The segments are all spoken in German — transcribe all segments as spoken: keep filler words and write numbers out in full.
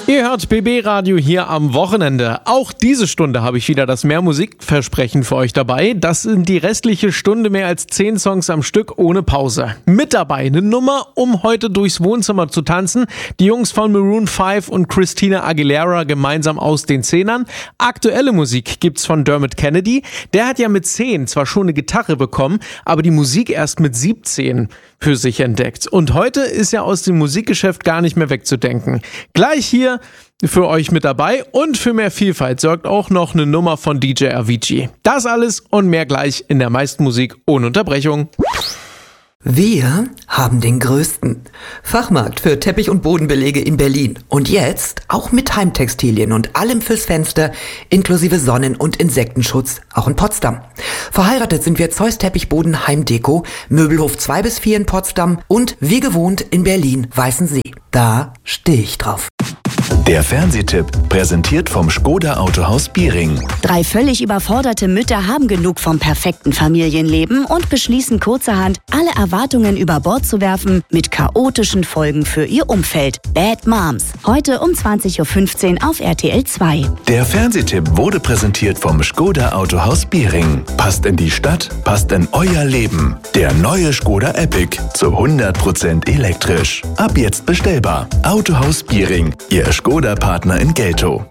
Ihr hört B B Radio hier am Wochenende. Auch diese Stunde habe ich wieder das Mehr-Musik-Versprechen für euch dabei. Das sind die restliche Stunde mehr als zehn Songs am Stück ohne Pause. Mit dabei eine Nummer, um heute durchs Wohnzimmer zu tanzen. Die Jungs von Maroon fünf und Christina Aguilera gemeinsam aus den Zehnern. Aktuelle Musik gibt's von Dermot Kennedy. Der hat ja mit zehn zwar schon eine Gitarre bekommen, aber die Musik erst mit siebzehn für sich entdeckt. Und heute ist er aus dem Musikgeschäft gar nicht mehr wegzudenken. Gleich hier für euch mit dabei und für mehr Vielfalt sorgt auch noch eine Nummer von D J Avicii. Das alles und mehr gleich in der meisten Musik ohne Unterbrechung. Wir haben den größten Fachmarkt für Teppich- und Bodenbelege in Berlin. Und jetzt auch mit Heimtextilien und allem fürs Fenster, inklusive Sonnen- und Insektenschutz, auch in Potsdam. Verheiratet sind wir Zeus Teppichboden Heimdeko, Möbelhof zwei bis vier in Potsdam und wie gewohnt in Berlin Weißensee. Da stehe ich drauf. Der Fernsehtipp, präsentiert vom Škoda Autohaus Biering. Drei völlig überforderte Mütter haben genug vom perfekten Familienleben und beschließen kurzerhand, alle Erwartungen über Bord zu werfen, mit chaotischen Folgen für ihr Umfeld. Bad Moms. Heute um zwanzig Uhr fünfzehn auf R T L zwei. Der Fernsehtipp wurde präsentiert vom Škoda Autohaus Biering. Passt in die Stadt, passt in euer Leben. Der neue Škoda Epic zu hundert Prozent elektrisch. Ab jetzt bestellbar. Autohaus Biering, Ihr Škoda-Partner in Geltow.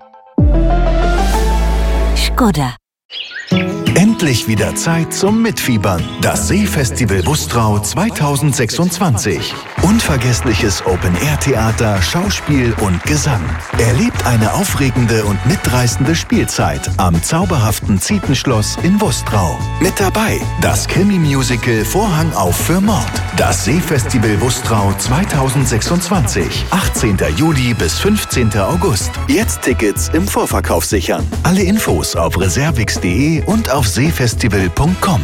Škoda. Endlich wieder Zeit zum Mitfiebern. Das Seefestival Wustrau zweitausendsechsundzwanzig. Unvergessliches Open-Air-Theater, Schauspiel und Gesang. Erlebt eine aufregende und mitreißende Spielzeit am zauberhaften Zietenschloss in Wustrau. Mit dabei das Krimi-Musical Vorhang auf für Mord. Das Seefestival Wustrau zweitausendsechsundzwanzig. achtzehnten Juli bis fünfzehnten August. Jetzt Tickets im Vorverkauf sichern. Alle Infos auf reservix punkt de und auf seefestival punkt com.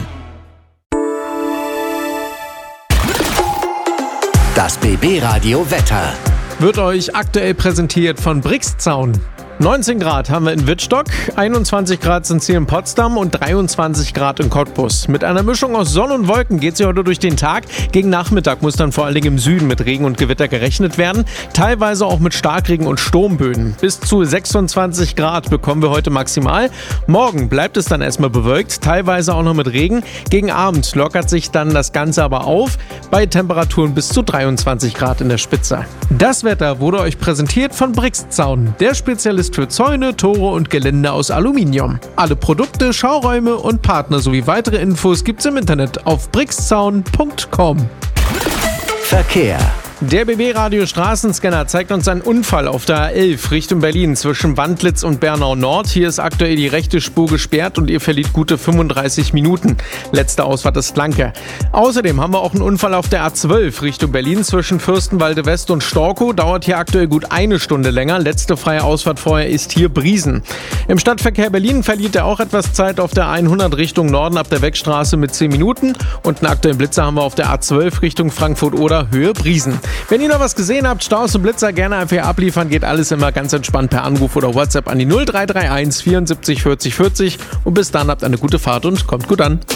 Das B B Radio Wetter wird euch aktuell präsentiert von Brixzaun. neunzehn Grad haben wir in Wittstock, einundzwanzig Grad sind es hier in Potsdam und dreiundzwanzig Grad in Cottbus. Mit einer Mischung aus Sonne und Wolken geht es heute durch den Tag. Gegen Nachmittag muss dann vor allen Dingen im Süden mit Regen und Gewitter gerechnet werden. Teilweise auch mit Starkregen und Sturmböen. Bis zu sechsundzwanzig Grad bekommen wir heute maximal. Morgen bleibt es dann erstmal bewölkt, teilweise auch noch mit Regen. Gegen Abend lockert sich dann das Ganze aber auf, bei Temperaturen bis zu dreiundzwanzig Grad in der Spitze. Das Wetter wurde euch präsentiert von Brixzaun, der Spezialist für Zäune, Tore und Gelände aus Aluminium. Alle Produkte, Schauräume und Partner sowie weitere Infos gibt's im Internet auf brixzaun punkt com. Verkehr. Der B B-Radio Straßenscanner zeigt uns einen Unfall auf der A elf Richtung Berlin zwischen Wandlitz und Bernau Nord. Hier ist aktuell die rechte Spur gesperrt und ihr verliert gute fünfunddreißig Minuten. Letzte Ausfahrt ist Flanke. Außerdem haben wir auch einen Unfall auf der A zwölf Richtung Berlin zwischen Fürstenwalde West und Storkow. Dauert hier aktuell gut eine Stunde länger. Letzte freie Ausfahrt vorher ist hier Briesen. Im Stadtverkehr Berlin verliert er auch etwas Zeit auf der hundert Richtung Norden ab der Wegstraße mit zehn Minuten. Und einen aktuellen Blitzer haben wir auf der A zwölf Richtung Frankfurt-Oder Höhe Briesen. Wenn ihr noch was gesehen habt, Staus und Blitzer gerne einfach abliefern, geht alles immer ganz entspannt per Anruf oder WhatsApp an die null drei drei eins vierundsiebzig vierzig vierzig und bis dann habt eine gute Fahrt und kommt gut an.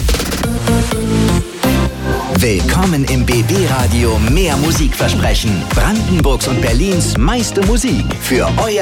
Willkommen im B B-Radio Mehr Musikversprechen. Brandenburgs und Berlins meiste Musik für euer